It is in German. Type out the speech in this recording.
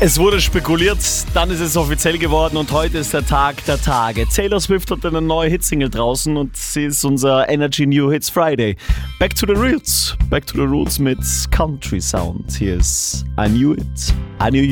Es wurde spekuliert, dann ist es offiziell geworden und heute ist der Tag der Tage. Taylor Swift hat eine neue Hitsingle draußen und sie ist unser Energy New Hits Friday. Back to the Roots mit Country Sound. Hier ist I Knew It, I Knew You.